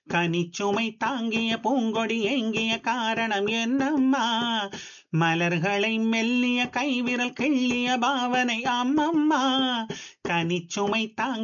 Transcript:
கனிச்சுமை தாங்கிய பூங்கொடி ஏங்கிய காரணம் என்னம்மா? மலர்களை மெல்லிய கைவிரல் கிள்ளிய பாவனை அம்மம்மா. கனிச்சுமை தாங்கிய